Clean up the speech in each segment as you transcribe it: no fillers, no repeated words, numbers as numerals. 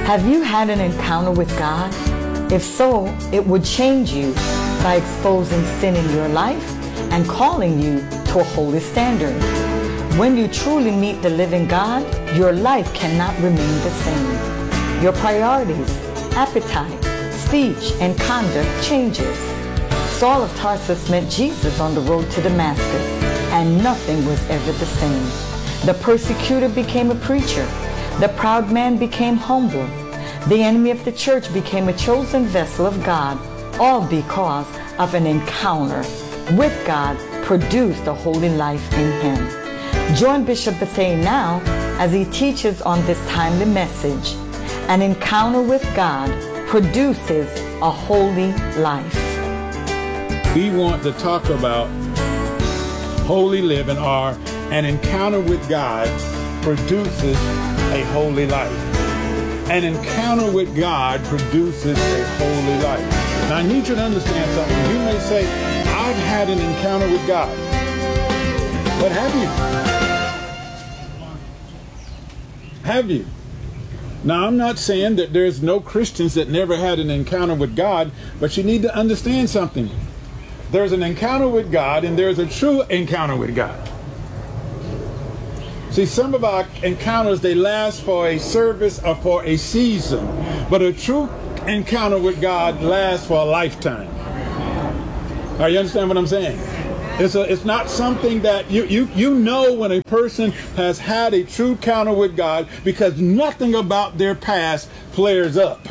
Have you had an encounter with God? If so, it would change you by exposing sin in your life and calling you to a holy standard. When you truly meet the living God, your life cannot remain the same. Your priorities, appetite, speech, and conduct changes. Saul of Tarsus met Jesus on the road to Damascus, and nothing was ever the same. The persecutor became a preacher. The proud man became humble. The enemy of the church became a chosen vessel of God, all because of an encounter with God produced a holy life in him. Join Bishop Bethea now as he teaches on this timely message. An encounter with God produces a holy life. We want to talk about holy living, or an encounter with God produces a holy life. An encounter with God produces a holy life. Now I need you to understand something. You may say, I've had an encounter with God. But have you? Have you? Now I'm not saying that there's no Christians that never had an encounter with God, but you need to understand something. There's an encounter with God, and there's a true encounter with God. See, some of our encounters, they last for a service or for a season, but a true encounter with God lasts for a lifetime. Are you understand what I'm saying? It's not something that you know when a person has had a true encounter with God, because nothing about their past flares up.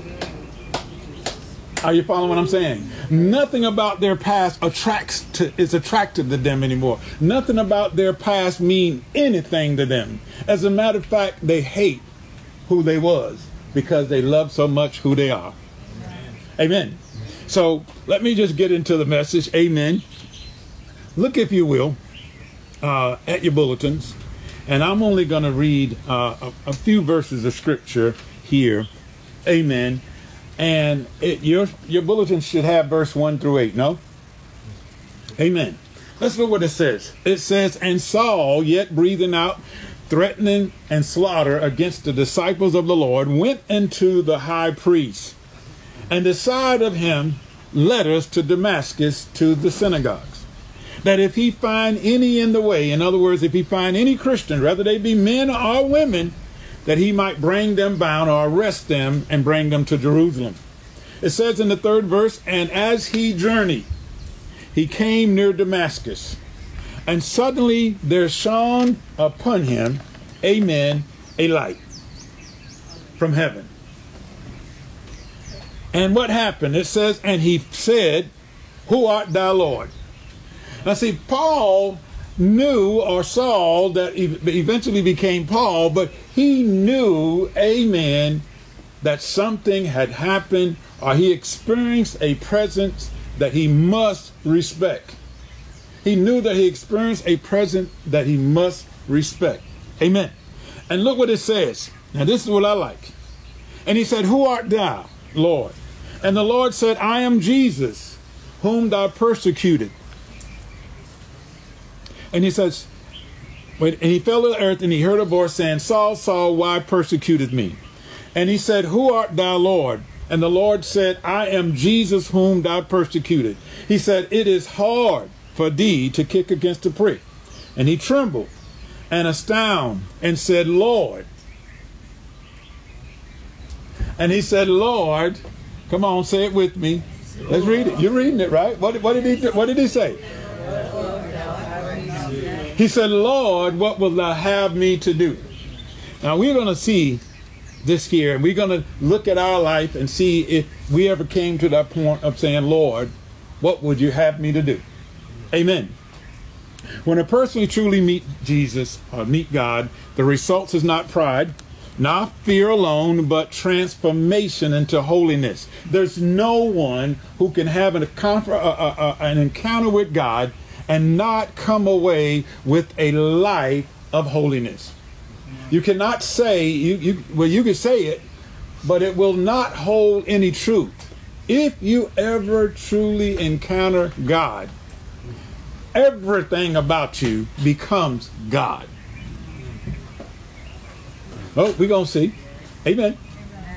Are you following what I'm saying? Nothing about their past is attractive to them anymore. Nothing about their past mean anything to them. As a matter of fact, they hate who they was because they love so much who they are. Amen. So let me just get into the message. Amen. Look, if you will, at your bulletins, and I'm only going to read a few verses of scripture here. Amen. And your bulletin should have verse 1 through 8, no? Amen. Let's look what it says. It says, and Saul, yet breathing out threatening and slaughter against the disciples of the Lord, went into the high priest and desired of him letters to Damascus to the synagogues, that if he find any in the way, in other words, if he find any Christian, whether they be men or women, that he might bring them bound or arrest them and bring them to Jerusalem. It says in the 3rd verse, and as he journeyed, he came near Damascus, and suddenly there shone upon him, amen, a light from heaven. And what happened? It says, and he said, who art thou, Lord? Now see, Paul knew, or Saul, that eventually became Paul, but he knew, amen, that something had happened, or he experienced a presence that he must respect. He knew that he experienced a presence that he must respect. Amen. And look what it says. Now this is what I like. And he said, who art thou, Lord? And the Lord said, I am Jesus, whom thou persecuted. And he says, and he fell to the earth, and he heard a voice saying, Saul, Saul, why persecutest me? And he said, who art thou, Lord? And the Lord said, I am Jesus, whom thou persecuted. He said, it is hard for thee to kick against a prick. And he trembled and astounded and said, Lord. And he said, Lord, come on, say it with me. Let's read it. You're reading it, right? What did he say? He said, Lord, what will thou have me to do? Now we're going to see this here, and we're going to look at our life and see if we ever came to that point of saying, Lord, what would you have me to do? Amen. When a person truly meets Jesus or meet God, the result is not pride, not fear alone, but transformation into holiness. There's no one who can have an encounter with God and not come away with a life of holiness. You cannot say, you can say it, but it will not hold any truth. If you ever truly encounter God, everything about you becomes God. Oh, we're going to see. Amen.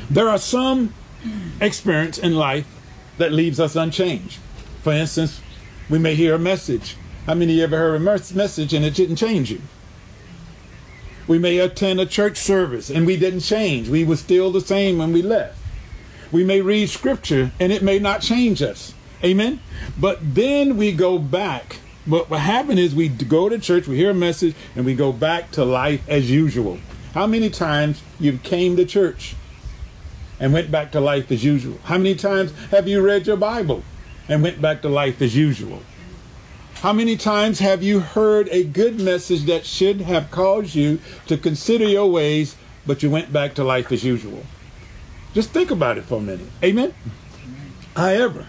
There are some experience in life that leaves us unchanged. For instance, we may hear a message. How many of you ever heard a message and it didn't change you? We may attend a church service and we didn't change. We were still the same when we left. We may read scripture and it may not change us. Amen? But then we go back. But what happened is we go to church, we hear a message, and we go back to life as usual. How many times you came to church and went back to life as usual? How many times have you read your Bible and went back to life as usual? How many times have you heard a good message that should have caused you to consider your ways, but you went back to life as usual? Just think about it for a minute. Amen? However,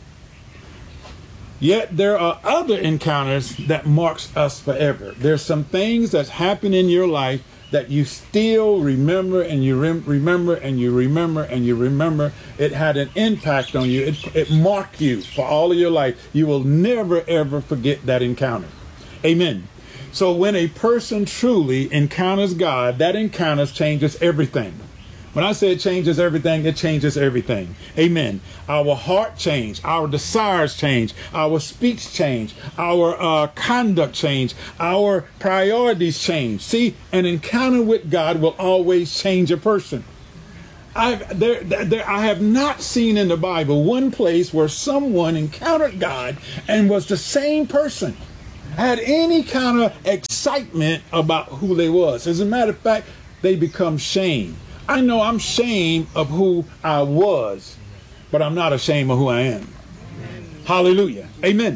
yet there are other encounters that marks us forever. There's some things that's happened in your life that you still remember, and you remember and you remember and you remember. It had an impact on you. It marked you for all of your life. You will never, ever forget that encounter. Amen. So when a person truly encounters God, that encounter changes everything. When I say it changes everything, it changes everything. Amen. Our heart change, our desires change, our speech change, our conduct change, our priorities change. See, an encounter with God will always change a person. I have not seen in the Bible one place where someone encountered God and was the same person, had any kind of excitement about who they was. As a matter of fact, they become shamed. I know I'm ashamed of who I was, but I'm not ashamed of who I am. Hallelujah. Amen.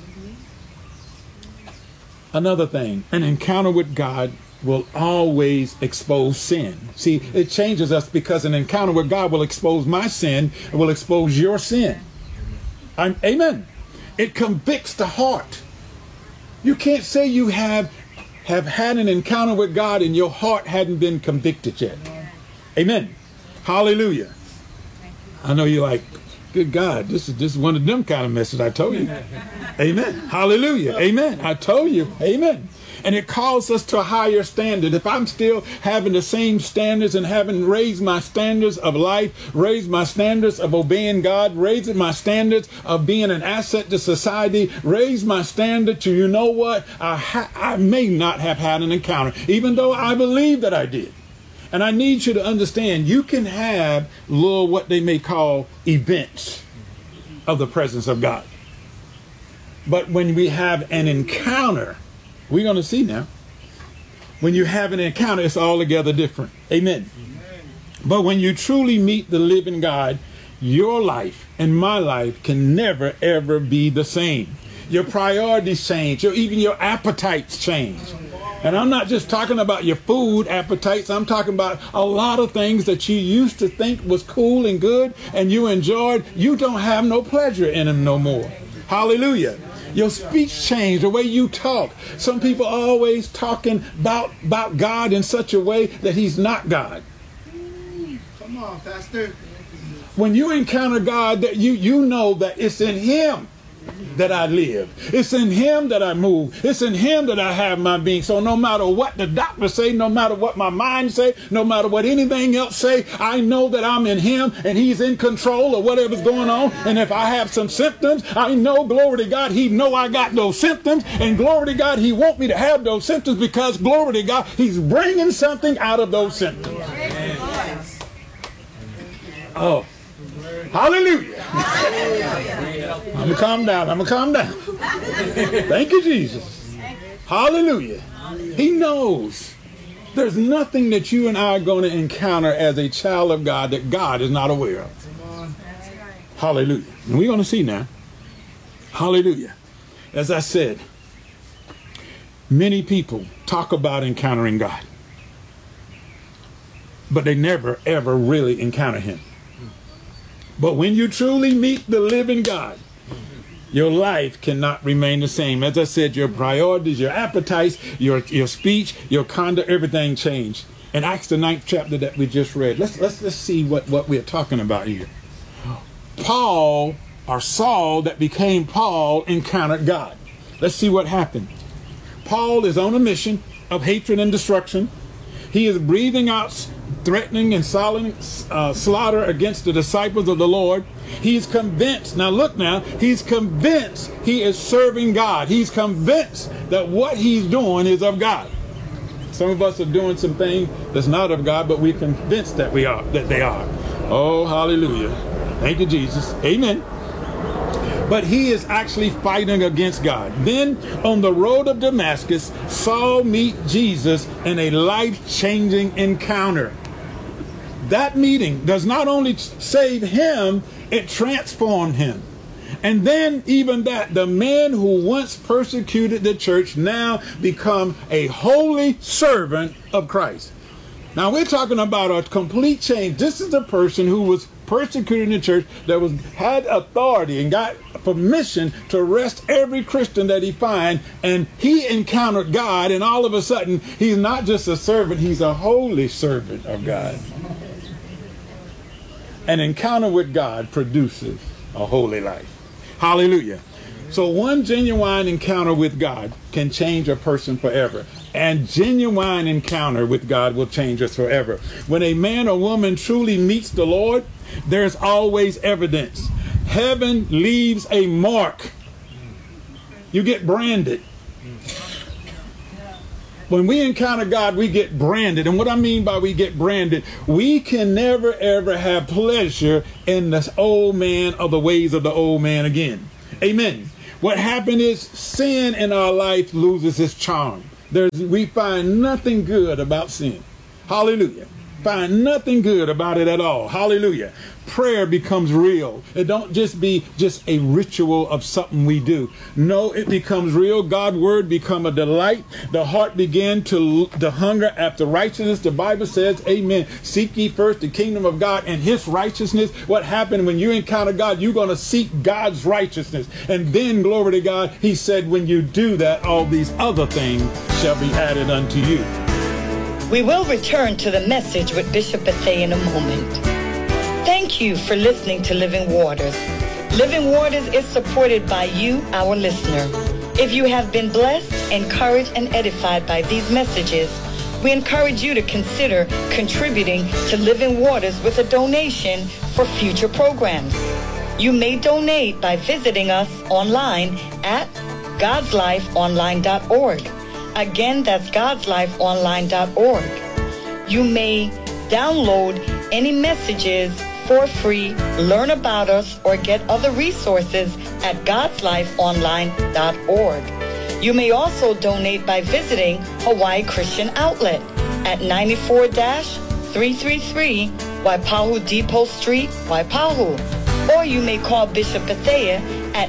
Another thing, an encounter with God will always expose sin. See, it changes us because an encounter with God will expose my sin and will expose your sin. Amen. It convicts the heart. You can't say you have had an encounter with God and your heart hadn't been convicted yet. Amen. Hallelujah. I know you're like, good God, this is one of them kind of messages I told you. Amen. Hallelujah. Amen. I told you. Amen. And it calls us to a higher standard. If I'm still having the same standards and haven't raised my standards of life, raised my standards of obeying God, raising my standards of being an asset to society, raised my standard to, you know what, I may not have had an encounter, even though I believe that I did. And I need you to understand, you can have little what they may call events of the presence of God. But when we have an encounter, we're going to see now, when you have an encounter, it's altogether different. Amen. But when you truly meet the living God, your life and my life can never, ever be the same. Your priorities change. Even your appetites change. And I'm not just talking about your food appetites. I'm talking about a lot of things that you used to think was cool and good and you enjoyed. You don't have no pleasure in them no more. Hallelujah. Your speech changed, the way you talk. Some people are always talking about God in such a way that he's not God. Come on, Pastor. When you encounter God, that you know that it's in him that I live. It's in him that I move. It's in him that I have my being. So no matter what the doctors say, no matter what my mind say, no matter what anything else say, I know that I'm in him and he's in control of whatever's going on. And if I have some symptoms, I know, glory to God, he know I got those symptoms. And glory to God, he want me to have those symptoms because, glory to God, he's bringing something out of those symptoms. Oh. Hallelujah. I'm going to calm down. Thank you, Jesus. Hallelujah. He knows there's nothing that you and I are going to encounter as a child of God that God is not aware of. Hallelujah. And we're going to see now. Hallelujah. As I said, many people talk about encountering God, but they never, ever really encounter him. But when you truly meet the living God, your life cannot remain the same. As I said, your priorities, your appetites, your speech, your conduct, everything changed. In Acts the 9th chapter that we just read, let's see what we're talking about here. Paul, or Saul that became Paul, encountered God. Let's see what happened. Paul is on a mission of hatred and destruction. He is breathing out threatening and slaughter against the disciples of the Lord. He's convinced. Now look now. He's convinced he is serving God. He's convinced that what he's doing is of God. Some of us are doing some things that's not of God, but we're convinced that they are. Oh, hallelujah. Thank you, Jesus. Amen. But he is actually fighting against God. Then on the road of Damascus, Saul meets Jesus in a life-changing encounter. That meeting does not only save him, it transformed him. And then even that, the man who once persecuted the church now become a holy servant of Christ. Now we're talking about a complete change. This is the person who was persecuting the church, that had authority and got permission to arrest every Christian that he find, and he encountered God, and all of a sudden he's not just a servant, he's a holy servant of God. An encounter with God produces a holy life. Hallelujah. So one genuine encounter with God can change a person forever. And genuine encounter with God will change us forever. When a man or woman truly meets the Lord, there's always evidence. Heaven leaves a mark. You get branded. When we encounter God, we get branded. And what I mean by we get branded, we can never, ever have pleasure in this old man or the ways of the old man again. Amen. What happened is sin in our life loses its charm. We find nothing good about sin. Hallelujah. Find nothing good about it at all. Hallelujah. Prayer becomes real. It don't just be just a ritual of something we do. No, it becomes real. God's word become a delight. The heart began to hunger after righteousness. The Bible says, amen, seek ye first the kingdom of God and his righteousness. What happened when you encounter God, you're going to seek God's righteousness. And then, glory to God, he said, when you do that, all these other things shall be added unto you. We will return to the message with Bishop Bethea in a moment. Thank you for listening to Living Waters. Living Waters is supported by you, our listener. If you have been blessed, encouraged, and edified by these messages, we encourage you to consider contributing to Living Waters with a donation for future programs. You may donate by visiting us online at godslifeonline.org. Again, that's godslifeonline.org. You may download any messages for free, learn about us, or get other resources at godslifeonline.org. You may also donate by visiting Hawaii Christian Outlet at 94-333 Waipahu Depot Street, Waipahu. Or you may call Bishop Bethea at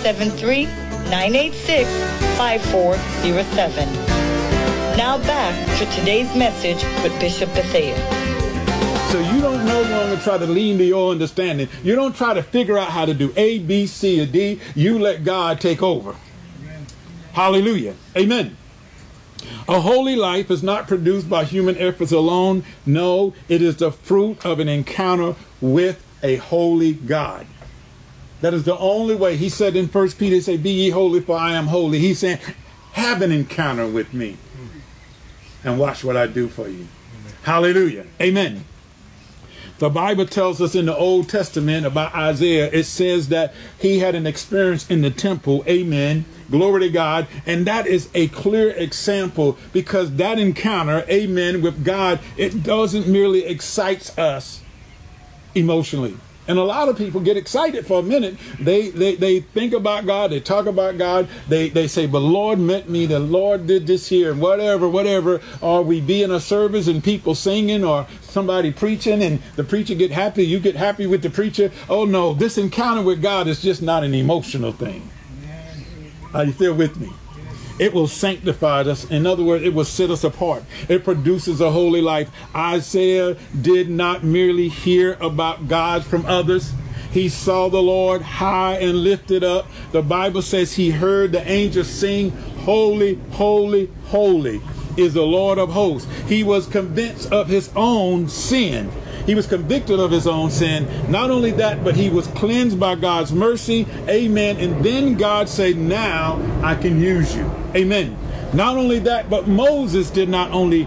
973-986-5407. Now back to today's message with Bishop Bethea. So you don't no longer try to lean to your understanding. You don't try to figure out how to do A, B, C, or D. You let God take over. Amen. Hallelujah. Amen. A holy life is not produced by human efforts alone. No, it is the fruit of an encounter with a holy God. That is the only way. He said in 1 Peter, he said, be ye holy, for I am holy. He's saying, have an encounter with me and watch what I do for you. Amen. Hallelujah. Amen. The Bible tells us in the Old Testament about Isaiah, it says that he had an experience in the temple. Amen. Glory to God. And that is a clear example, because that encounter, amen, with God, it doesn't merely excite us emotionally. And a lot of people get excited for a minute. They think about God. They talk about God. They say, but Lord met me. The Lord did this here and whatever. Or we be in a service and people singing or somebody preaching and the preacher get happy. You get happy with the preacher. Oh, no, this encounter with God is just not an emotional thing. Are you still with me? It will sanctify us. In other words, it will set us apart. It produces a holy life. Isaiah did not merely hear about God from others. He saw the Lord high and lifted up. The Bible says he heard the angels sing, holy, holy, holy is the Lord of hosts. He was convinced of his own sin. He was convicted of his own sin. Not only that, but he was cleansed by God's mercy. Amen. And then God said, now I can use you. Amen. Not only that, but Moses did not only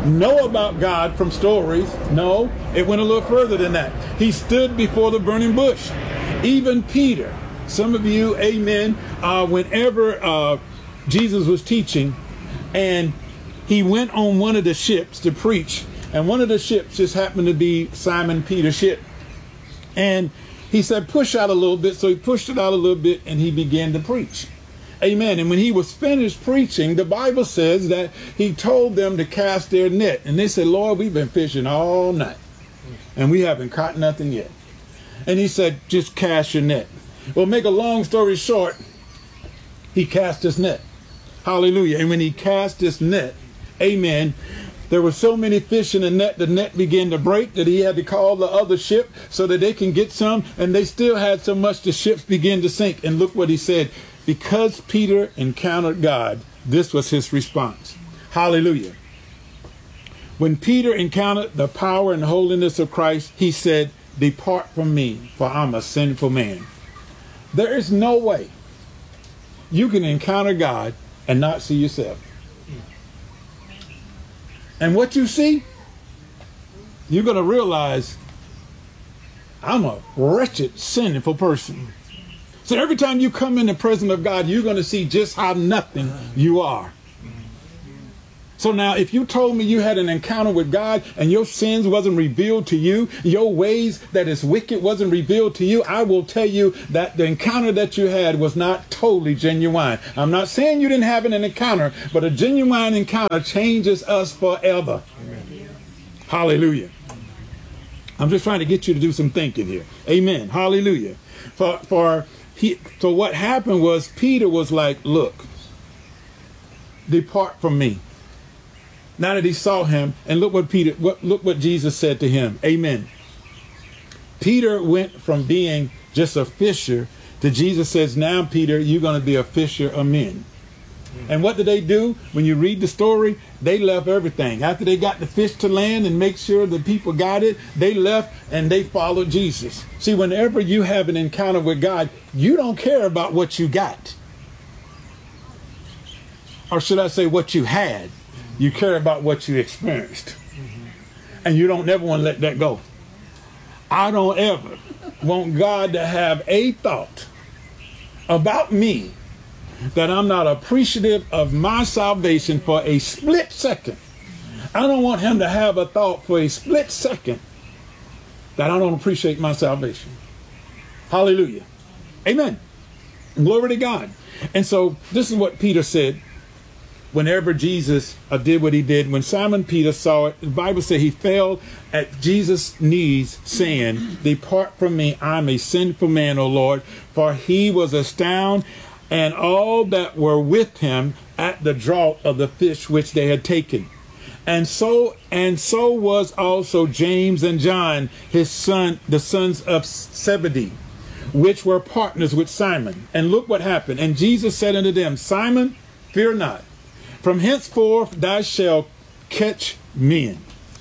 know about God from stories. No, it went a little further than that. He stood before the burning bush. Even Peter, some of you, amen, whenever Jesus was teaching and he went on one of the ships to preach, and one of the ships just happened to be Simon Peter's ship. And he said, push out a little bit. So he pushed it out a little bit and he began to preach. Amen. And when he was finished preaching, the Bible says that he told them to cast their net. And they said, Lord, we've been fishing all night and we haven't caught nothing yet. And he said, just cast your net. Well, make a long story short, he cast his net. Hallelujah. And when he cast his net, amen, there were so many fish in the net began to break that he had to call the other ship so that they can get some. And they still had so much the ships began to sink. And look what he said. Because Peter encountered God, this was his response. Hallelujah. When Peter encountered the power and holiness of Christ, he said, depart from me, for I'm a sinful man. There is no way you can encounter God and not see yourself. And what you see, you're going to realize I'm a wretched, sinful person. So every time you come in the presence of God, you're going to see just how nothing you are. So now, if you told me you had an encounter with God and your sins wasn't revealed to you, your ways that is wicked wasn't revealed to you, I will tell you that the encounter that you had was not totally genuine. I'm not saying you didn't have an encounter, but a genuine encounter changes us forever. Amen. Hallelujah. I'm just trying to get you to do some thinking here. Amen. Hallelujah. So what happened was Peter was like, look, depart from me. Now that he saw him, and look what Jesus said to him. Amen. Peter went from being just a fisher to Jesus says, now, Peter, you're going to be a fisher of men. And what did they do? When you read the story, they left everything. After they got the fish to land and make sure the people got it, they left and they followed Jesus. See, whenever you have an encounter with God, you don't care about what you got. Or should I say what you had? You care about what you experienced. And you don't ever want to let that go. I don't ever want God to have a thought about me that I'm not appreciative of my salvation for a split second. I don't want him to have a thought for a split second that I don't appreciate my salvation. Hallelujah. Amen. Glory to God. And so this is what Peter said. Whenever Jesus did what he did, when Simon Peter saw it, the Bible said he fell at Jesus' knees saying, depart from me, I'm a sinful man, O Lord. For he was astounded, and all that were with him at the draught of the fish which they had taken. And so was also James and John, his son, the sons of Zebedee, which were partners with Simon. And look what happened. And Jesus said unto them, Simon, fear not. From henceforth thou shalt catch men.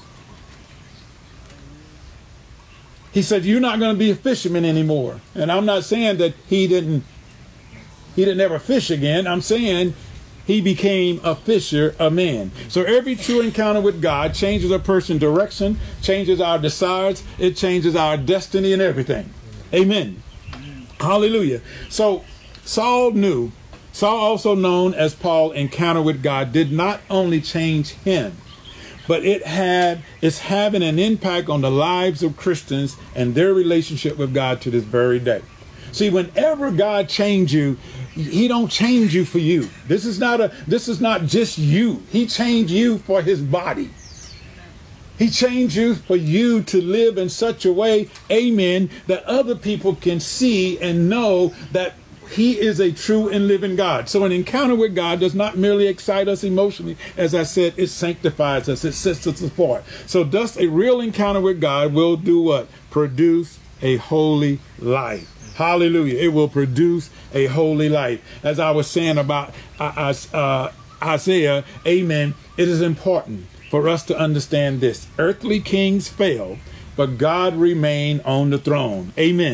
He said, you're not going to be a fisherman anymore. And I'm not saying that he didn't ever fish again. I'm saying he became a fisher of men. So every true encounter with God changes a person's direction, changes our desires, it changes our destiny and everything. Amen. Hallelujah. So Saul, also known as Paul, encounter with God did not only change him, but it's having an impact on the lives of Christians and their relationship with God to this very day. See, whenever God changes you, he don't change you for you. This is not just you. He changed you for his body. He changed you for you to live in such a way, amen, that other people can see and know that he is a true and living God. So an encounter with God does not merely excite us emotionally. As I said, it sanctifies us. It sets us apart. So thus a real encounter with God will do what? Produce a holy life. Hallelujah. It will produce a holy life. As I was saying about Isaiah, amen, it is important for us to understand this. Earthly kings fail, but God remained on the throne. Amen.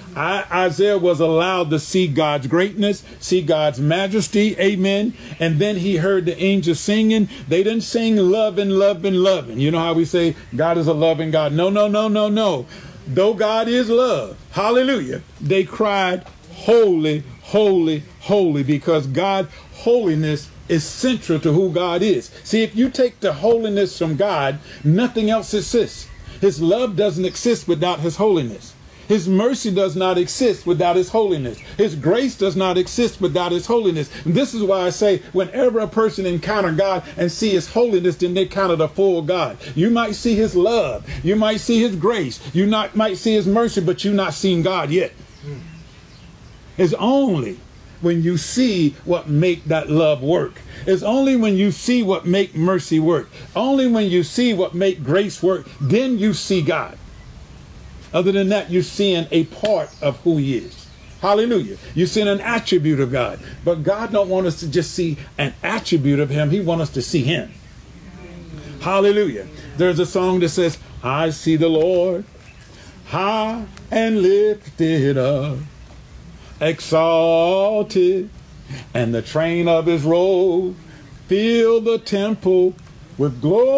Isaiah was allowed to see God's greatness, see God's majesty. Amen. And then he heard the angels singing. They didn't sing loving, loving, loving. You know how we say God is a loving God? No, no, no, no, no. Though God is love. Hallelujah. They cried, holy, holy, holy, because God's holiness is central to who God is. See, if you take the holiness from God, nothing else exists. His love doesn't exist without his holiness. His mercy does not exist without his holiness. His grace does not exist without his holiness. And this is why I say whenever a person encounter God and see his holiness, then they encounter the full God. You might see his love. You might see his grace. You might see his mercy, but you're not seeing God yet. It's only when you see what make that love work. It's only when you see what make mercy work. Only when you see what make grace work, then you see God. Other than that, you're seeing a part of who he is. Hallelujah. You're seeing an attribute of God. But God don't want us to just see an attribute of him. He wants us to see him. Hallelujah. There's a song that says, I see the Lord high and lifted up, exalted, and the train of his robe fill the temple with glory.